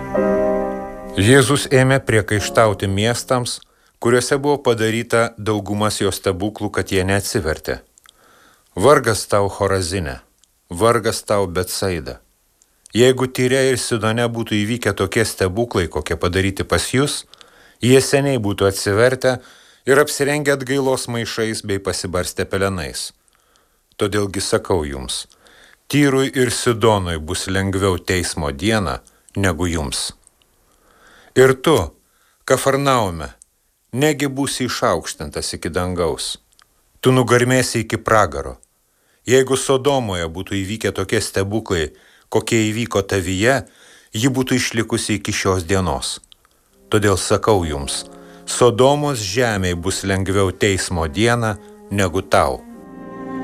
Jėzus ėmė priekaištauti miestams, kuriuose buvo padaryta daugumas jo stebuklų, kad jie neatsivertė. Vargas tau Chorazine, vargas tau Betsaida. Jeigu Tyre ir Sidone būtų įvykę tokie stebuklai, kokie padaryti pas jūs, jie seniai būtų atsivertę ir apsirengę atgailos maišais bei pasibarstę pelenais. Todėlgi sakau jums, Tyrui ir Sidonui bus lengviau teismo dieną negu jums. Ir tu, Kafarnaume, negi būsi išaukštintas iki dangaus. Tu nugarmėsi iki pragaro. Jeigu Sodomoje būtų įvykę tokie stebuklai, kokie įvyko tavyje, ji būtų išlikusi iki šios dienos. Todėl sakau jums, Sodomos žemei bus lengviau teismo dieną negu tau.